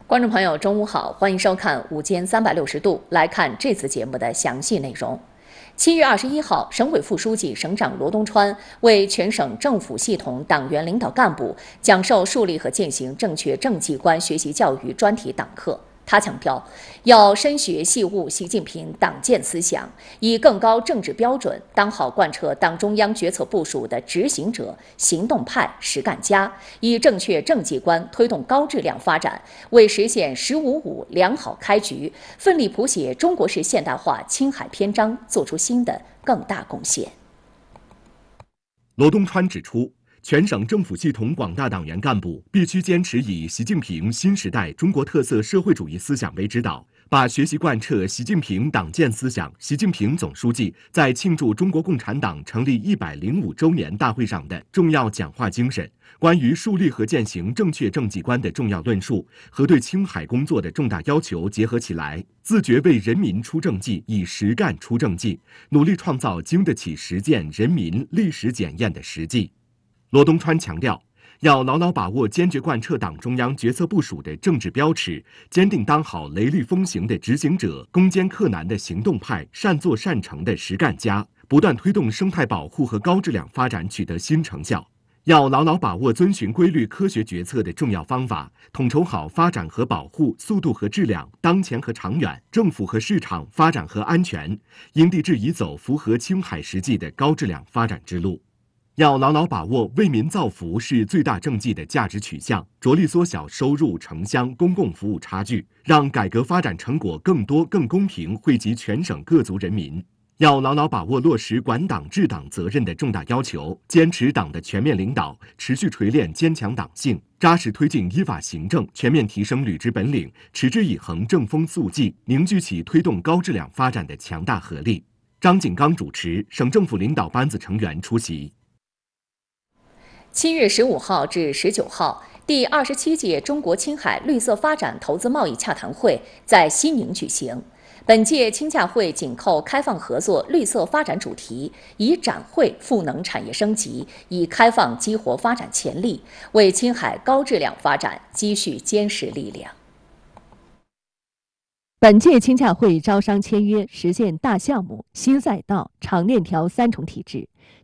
观众朋友，中午好，欢迎收看午间360度，来看这次节目的详细内容。7月21号，省委副书记、省长罗东川为全省政府系统党员领导干部讲授树立和践行正确政绩观学习教育专题党课。他强调，要深学细悟习近平党建思想，以更高政治标准当好贯彻党中央决策部署的执行者、行动派、实干家，以正确政绩观推动高质量发展，为实现“15+5”良好开局，奋力谱写中国式现代化青海篇章做出新的更大贡献。 罗东川指出，全省政府系统广大党员干部必须坚持以习近平新时代中国特色社会主义思想为指导，把学习贯彻习近平党建思想。习近平总书记在庆祝中国共产党成立105周年大会上的重要讲话精神、关于树立和践行正确政绩观的重要论述和对青海工作的重大要求结合起来，自觉为人民出政绩，以实干出政绩，努力创造经得起实践人民历史检验的实际。罗东川强调，要牢牢把握坚决贯彻党中央决策部署的政治标尺，坚定当好雷厉风行的执行者、攻坚克难的行动派、善作善成的实干家，不断推动生态保护和高质量发展取得新成效。要牢牢把握遵循规律科学决策的重要方法，统筹好发展和保护、速度和质量、当前和长远、政府和市场、发展和安全，因地制宜走符合青海实际的高质量发展之路。要牢牢把握为民造福是最大政绩的价值取向，着力缩小收入、城乡、公共服务差距，让改革发展成果更多、更公平惠及全省各族人民。要牢牢把握落实管党治党责任的重大要求，坚持党的全面领导，持续锤炼坚强党性，扎实推进依法行政，全面提升履职本领，持之以恒正风肃纪，凝聚起推动高质量发展的强大合力。张景刚主持，省政府领导班子成员出席。 7月15号至19号，第27届中国青海绿色发展投资贸易洽谈会在西宁举行。本届青洽会紧扣开放合作绿色发展主题，以展会赋能产业升级，以开放激活发展潜力，为青海高质量发展积蓄坚实力量。 本届青洽会招商签约实现大项目、新赛道、长链条3重体制。